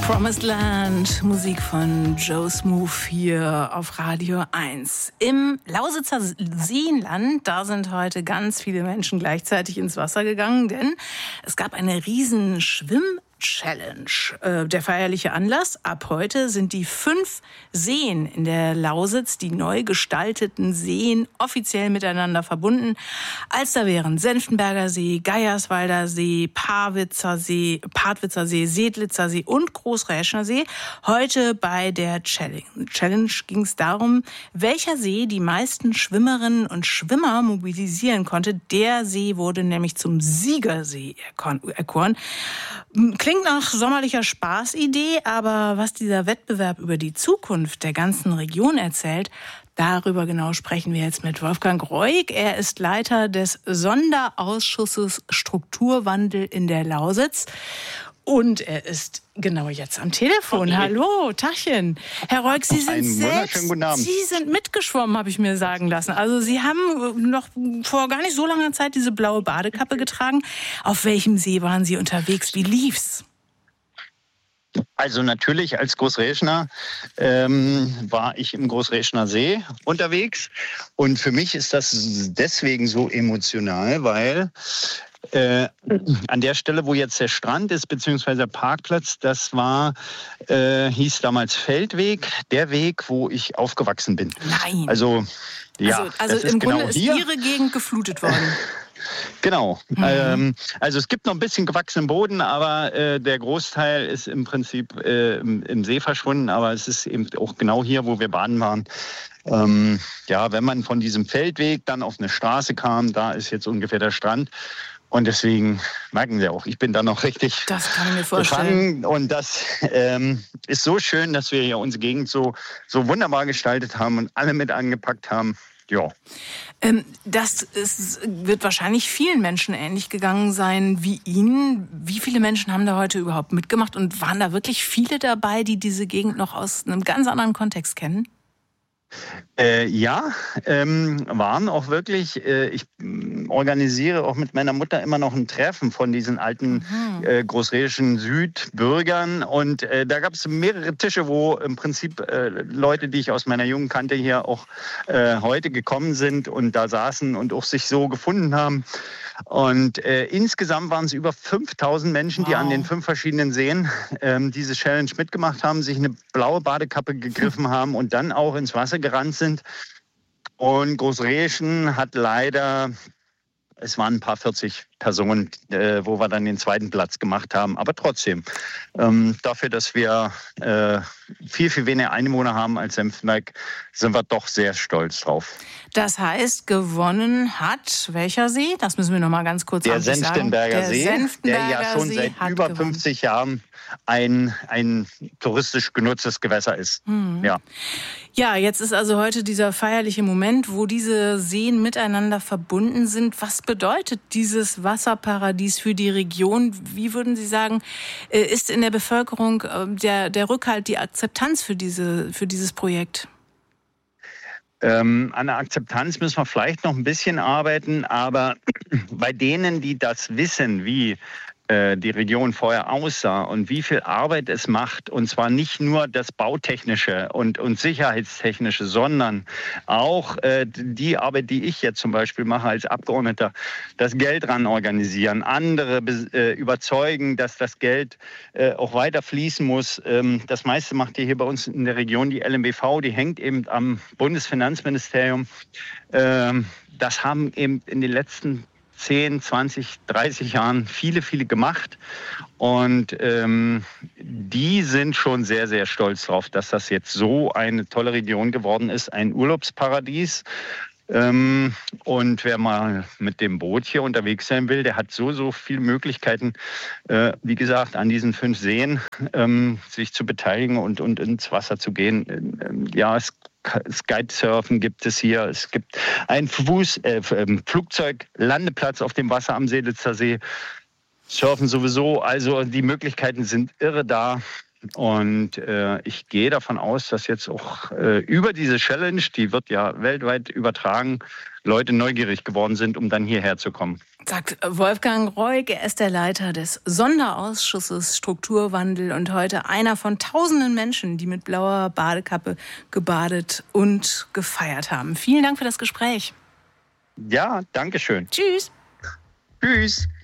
Promised Land, Musik von Joe Smooth hier auf Radio 1. Im Lausitzer Seenland, da sind heute ganz viele Menschen gleichzeitig ins Wasser gegangen, denn es gab eine riesen Schwimm-Challenge. Der feierliche Anlass: ab heute sind die 5 Seen in der Lausitz, die neu gestalteten Seen, offiziell miteinander verbunden. Alsterwehren, Senftenberger See, Geierswalder See, Parwitzer See, Sedlitzer See und Großräschner See. Heute bei der Challenge ging es darum, welcher See die meisten Schwimmerinnen und Schwimmer mobilisieren konnte. Der See wurde nämlich zum Siegersee erkoren. Klingt nach sommerlicher Spaßidee, aber was dieser Wettbewerb über die Zukunft der ganzen Region erzählt, darüber genau sprechen wir jetzt mit Wolfgang Reuig. Er ist Leiter des Sonderausschusses Strukturwandel in der Lausitz. Und er ist genau jetzt am Telefon. Okay. Hallo, Tachchen. Herr Reuig, Sie sind mitgeschwommen, habe ich mir sagen lassen. Also Sie haben noch vor gar nicht so langer Zeit diese blaue Badekappe getragen. Auf welchem See waren Sie unterwegs? Wie lief's? Also natürlich als Großräschner war ich im Großräschner See unterwegs. Und für mich ist das deswegen so emotional, weil an der Stelle, wo jetzt der Strand ist, beziehungsweise der Parkplatz, das hieß damals Feldweg, der Weg, wo ich aufgewachsen bin. Nein. Also im Grunde ist Ihre Gegend geflutet worden. Genau. Also es gibt noch ein bisschen gewachsenen Boden, aber der Großteil ist im Prinzip im See verschwunden. Aber es ist eben auch genau hier, wo wir baden waren. Wenn man von diesem Feldweg dann auf eine Straße kam, da ist jetzt ungefähr der Strand. Und deswegen merken Sie auch, ich bin da noch richtig gefangen. Und das ist so schön, dass wir hier unsere Gegend so wunderbar gestaltet haben und alle mit angepackt haben. Ja. Wird wahrscheinlich vielen Menschen ähnlich gegangen sein wie Ihnen. Wie viele Menschen haben da heute überhaupt mitgemacht? Und waren da wirklich viele dabei, die diese Gegend noch aus einem ganz anderen Kontext kennen? Waren auch wirklich. Ich organisiere auch mit meiner Mutter immer noch ein Treffen von diesen alten großräschischen Südbürgern. Und da gab es mehrere Tische, wo im Prinzip Leute, die ich aus meiner Jugend kannte, hier auch heute gekommen sind und da saßen und auch sich so gefunden haben. Und insgesamt waren es über 5.000 Menschen, die an den 5 verschiedenen Seen diese Challenge mitgemacht haben, sich eine blaue Badekappe gegriffen haben und dann auch ins Wasser gerannt sind. Und Großräschen hat leider, es waren ein paar 40 Personen, wo wir dann den 2. Platz gemacht haben. Aber trotzdem, dafür, dass wir viel, viel weniger Einwohner haben als Senftenberg, sind wir doch sehr stolz drauf. Das heißt, gewonnen hat welcher See? Das müssen wir noch mal ganz kurz sagen. Der Senftenberger See, der ja schon seit über 50 Jahren ein touristisch genutztes Gewässer ist. Ja, jetzt ist also heute dieser feierliche Moment, wo diese Seen miteinander verbunden sind. Was bedeutet dieses Wasserparadies für die Region? Wie würden Sie sagen, ist in der Bevölkerung der Rückhalt, die Akzeptanz für dieses Projekt? An der Akzeptanz müssen wir vielleicht noch ein bisschen arbeiten, aber bei denen, die das wissen, wie die Region vorher aussah und wie viel Arbeit es macht, und zwar nicht nur das Bautechnische und Sicherheitstechnische, sondern auch die Arbeit, die ich jetzt zum Beispiel mache als Abgeordneter, das Geld ran organisieren, andere überzeugen, dass das Geld auch weiter fließen muss. Das meiste macht hier bei uns in der Region die LMBV, die hängt eben am Bundesfinanzministerium. Das haben eben in den letzten 10, 20, 30 Jahren viele gemacht. Und die sind schon sehr, sehr stolz drauf, dass das jetzt so eine tolle Region geworden ist, ein Urlaubsparadies. Und wer mal mit dem Boot hier unterwegs sein will, der hat so viele Möglichkeiten, wie gesagt, an diesen 5 Seen sich zu beteiligen und ins Wasser zu gehen. Kitesurfen gibt es hier. Es gibt einen Flugzeuglandeplatz auf dem Wasser am Sedlitzer See. Surfen sowieso. Also die Möglichkeiten sind irre da. Und ich gehe davon aus, dass jetzt auch über diese Challenge, die wird ja weltweit übertragen, Leute neugierig geworden sind, um dann hierher zu kommen. Sagt Wolfgang Reuk, er ist der Leiter des Sonderausschusses Strukturwandel und heute einer von tausenden Menschen, die mit blauer Badekappe gebadet und gefeiert haben. Vielen Dank für das Gespräch. Ja, danke schön. Tschüss. Tschüss.